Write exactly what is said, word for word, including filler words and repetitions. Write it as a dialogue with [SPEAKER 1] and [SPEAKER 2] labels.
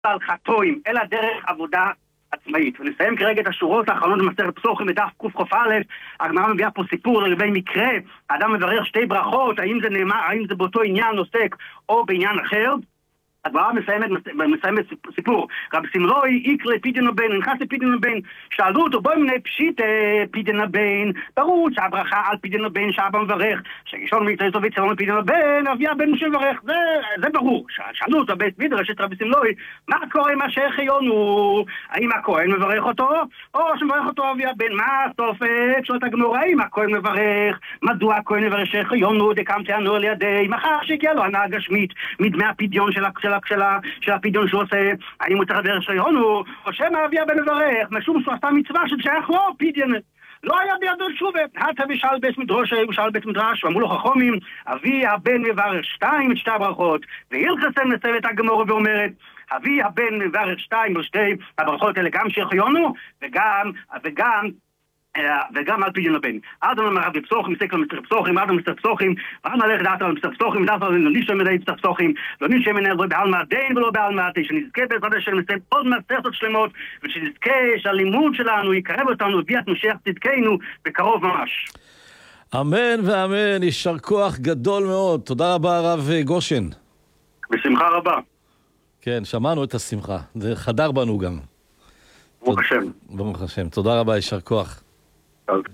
[SPEAKER 1] על חטואים, אלא דרך עבודה עצמאית. ונסיים כרגע את השורות האחרונות במסכת פסוחים בדף קכ"א. הגמרא מביאה פה סיפור לגבי מקרה, האדם מברך שתי ברכות, האם זה נאמר, האם זה באותו עניין עוסק או בעניין אחר. הגמרא מסיימת, מסיימת סיפור. רב סמרוי איקרא פדיון הבן, נכנס לפדיון הבן, שאלו אותו, בואי מנה פשיט פדיון הבן, ברור שהברכה על פדיון הבן שאבא מברך, שגישון מיצרי טוב יצרון פדיון הבן, אבי הבן משה מברך, זה, זה ברור. שאלו אותו בית מדרש את רב סמרוי, מה קורה עם השייחיון הוא, האם הכהן מברך אותו, או שמברך אותו אבי הבן, מה הסופק? שואלת הגמרא, האם הכהן מברך, מדוע הכהן מברך שייחיון הוא, דקם טענו על ידי, מחר שהגיע לו הנאה גשמית, מדמי הפדיון של של, של, של הפדיון שהוא עושה, האם הוא צריך לדרך שייון הוא, או שמא אבי הבן מברך, משום שהוא עשתה מצווה ששייך לו, פדיון. לא היה בידו תשובה. הטה ושאל בית מדרש, ושאל בית מדרש, ואמרו לו חכמים, אבי הבן מברך שתיים את שתי הברכות, והילכסם מסיימת הגמרא ואומרת, אבי הבן מברך שתיים או שתי הברכות האלה גם שייכיונו, וגם, וגם, וגם על פדיון הבן. אדם אמר רבי פסוחים, מסתכל על מסתר פסוחים, אדם מסתר פסוחים, ואדם הלך דעת על מסתר פסוחים, ודעת על לא נשם מדי מסתר פסוחים, לא נשם מנהל לא בעלמא דין ולא בעלמא תי, שנזכה בעזרת השם נסיים עוד מסכתות שלמות, ושנזכה שהלימוד שלנו יקרב אותנו לביאת משיח צדקנו בקרוב ממש.
[SPEAKER 2] אמן ואמן, יישר כוח גדול מאוד. תודה רבה הרב גושן.
[SPEAKER 1] בשמחה רבה.
[SPEAKER 2] כן, שמענו את השמחה, זה חדר בנו גם.
[SPEAKER 1] ברוך השם.
[SPEAKER 2] ברוך השם, תודה רבה, יישר כוח.